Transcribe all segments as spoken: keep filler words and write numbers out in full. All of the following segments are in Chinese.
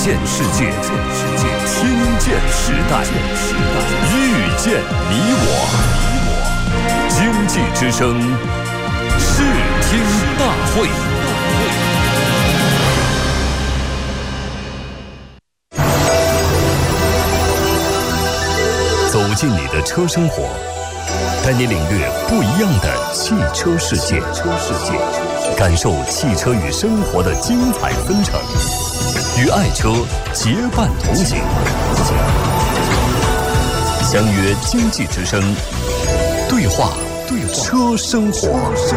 见世界，听见时代，遇见你我。经济之声视听大会。走进你的车生活，带你领略不一样的汽车世界，感受汽车与生活的精彩纷呈，与爱车结伴同行。相约经济之声，对话对话车生活。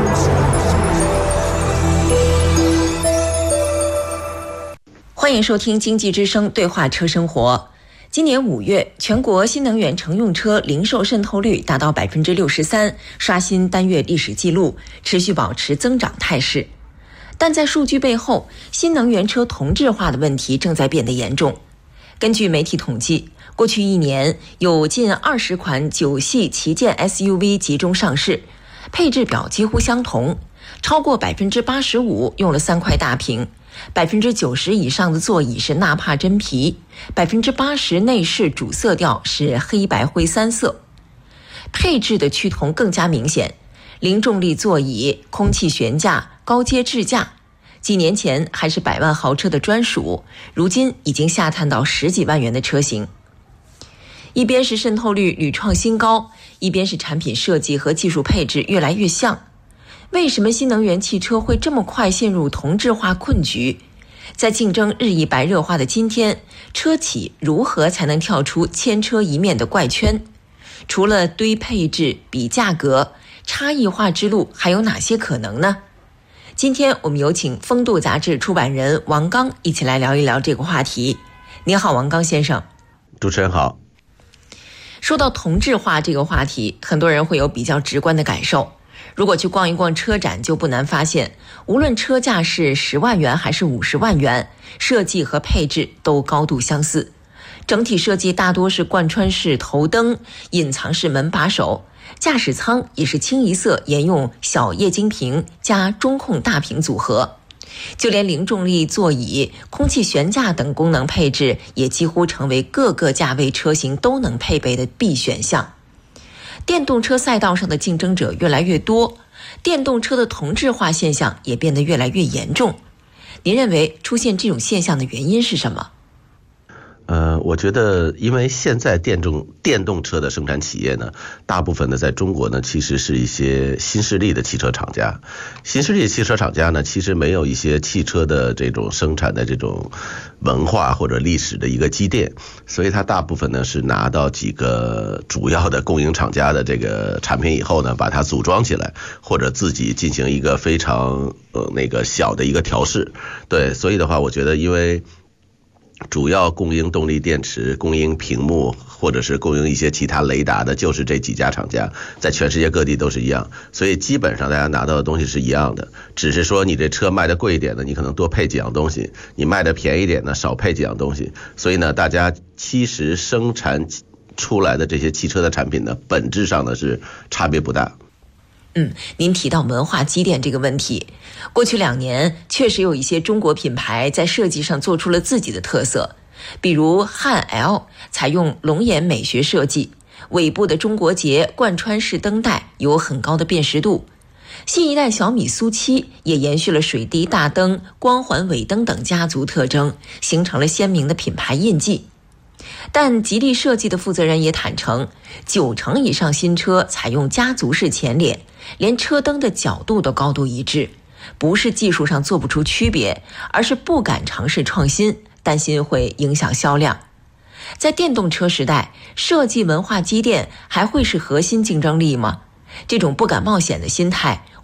欢迎收听经济之声对话车生活。今年五月，全国新能源乘用车零售渗透率达到百分之六十三，刷新单月历史记录，持续保持增长态势。但在数据背后，新能源车同质化的问题正在变得严重。根据媒体统计，过去一年有近二十款九系旗舰 S U V 集中上市，配置表几乎相同，超过百分之八十五用了三块大屏。百分之九十以上的座椅是纳帕真皮，百分之八十内饰主色调是黑白灰三色。配置的趋同更加明显，零重力座椅、空气悬架、高阶智驾，几年前还是百万豪车的专属，如今已经下探到十几万元的车型。一边是渗透率屡创新高，一边是产品设计和技术配置越来越像。为什么新能源汽车会这么快陷入同质化困局？在竞争日益白热化的今天，车企如何才能跳出千车一面的怪圈？除了堆配置、比价格，差异化之路还有哪些可能呢？今天我们有请风度杂志出版人王刚一起来聊一聊这个话题。你好，王刚先生。 主持人好。 说到同质化这个话题，很多人会有比较直观的感受。如果去逛一逛车展，就不难发现，无论车价是十万元还是五十万元，设计和配置都高度相似。整体设计大多是贯穿式头灯、隐藏式门把手，驾驶舱也是清一色沿用小液晶屏加中控大屏组合。就连零重力座椅、空气悬架等功能配置，也几乎成为各个价位车型都能配备的必选项。电动车赛道上的竞争者越来越多，电动车的同质化现象也变得越来越严重。您认为出现这种现象的原因是什么？ 呃，我觉得因为现在电动电动车的生产企业呢，大部分呢在中国呢其实是一些新势力的汽车厂家。新势力的汽车厂家呢，其实没有一些汽车的这种生产的这种文化或者历史的一个积淀，所以它大部分呢是拿到几个主要的供应厂家的这个产品以后呢，把它组装起来，或者自己进行一个非常呃那个小的一个调试。对，所以的话，我觉得因为主要供应动力电池、供应屏幕或者是供应一些其他雷达的就是这几家厂家，在全世界各地都是一样，所以基本上大家拿到的东西是一样的，只是说你这车卖的贵一点呢，你可能多配几样东西，你卖的便宜一点呢，少配几样东西。所以呢，大家其实生产出来的这些汽车的产品呢，本质上呢是差别不大。 嗯，您提到文化积淀这个问题，过去两年确实有一些中国品牌在设计上做出了自己的特色，比如汉 L 采用龙岩美学设计，尾部的中国结贯穿式灯带有很高的辨识度。新一代小米苏七也延续了水滴大灯、光环尾灯等家族特征，形成了鲜明的品牌印记。但吉利设计的负责人也坦诚，九成以上新车采用家族式前脸，连车灯的角度都高度一致，不是技术上做不出区别，而是不敢尝试创新，担心会影响销量。在电动车时代，设计文化积淀还会是核心竞争力吗？这种不敢冒险的心态